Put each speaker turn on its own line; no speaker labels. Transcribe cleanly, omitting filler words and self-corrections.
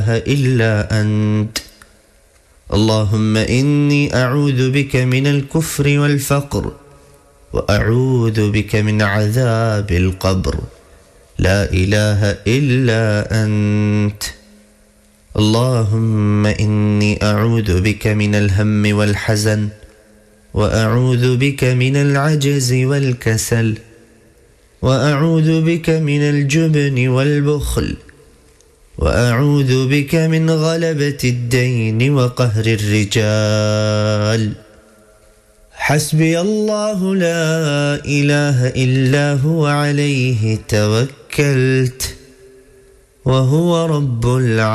إلا أنت. اللهم إني أعوذ بك من الكفر والفقر، وأعوذ بك من عذاب القبر. لا إله إلا أنت. اللهم إني أعوذ بك من الهم والحزن، وأعوذ بك من العجز والكسل، وأعوذ بك من الجبن والبخل، وأعوذ بك من غلبة الدين وقهر الرجال. حسبي الله لا إله إلا هو عليه توكلت وهو رب العالمين.